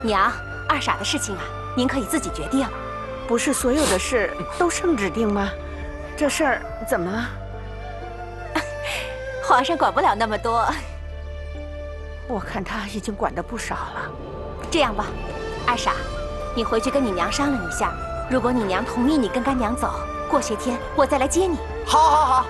娘，二傻的事情啊，您可以自己决定。 不是所有的事都圣旨定吗？这事儿怎么？ 皇上管不了那么多。 我看他已经管得不少了。 这样吧，二傻，你回去跟你娘商量一下，如果你娘同意你跟干娘走，过些天我再来接你。 好，好，好。